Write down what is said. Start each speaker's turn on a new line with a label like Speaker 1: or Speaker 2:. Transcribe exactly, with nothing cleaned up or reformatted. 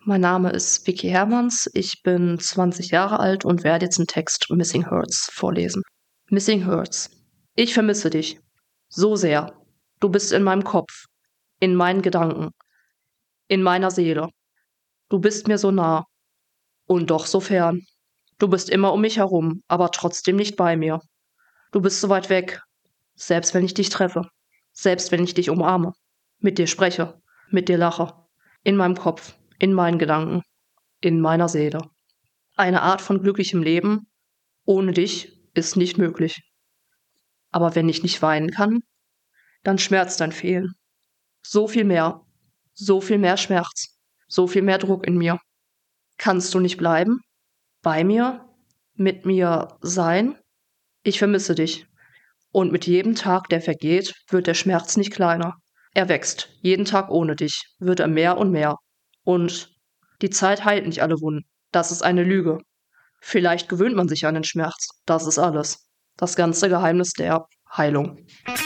Speaker 1: Mein Name ist Vicky Hermanns, ich bin zwanzig Jahre alt und werde jetzt einen Text Missing Hurts vorlesen. Missing Hurts. Ich vermisse dich. So sehr. Du bist in meinem Kopf, in meinen Gedanken, in meiner Seele. Du bist mir so nah und doch so fern. Du bist immer um mich herum, aber trotzdem nicht bei mir. Du bist so weit weg, selbst wenn ich dich treffe, selbst wenn ich dich umarme, mit dir spreche, mit dir lache, in meinem Kopf, in meinen Gedanken, in meiner Seele. Eine Art von glücklichem Leben ohne dich ist nicht möglich. Aber wenn ich nicht weinen kann, dann schmerzt dein Fehlen. So viel mehr, so viel mehr Schmerz, so viel mehr Druck in mir. Kannst du nicht bleiben? Bei mir? Mit mir sein? Ich vermisse dich. Und mit jedem Tag, der vergeht, wird der Schmerz nicht kleiner. Er wächst. Jeden Tag ohne dich wird er mehr und mehr. Und die Zeit heilt nicht alle Wunden. Das ist eine Lüge. Vielleicht gewöhnt man sich an den Schmerz. Das ist alles. Das ganze Geheimnis der Heilung.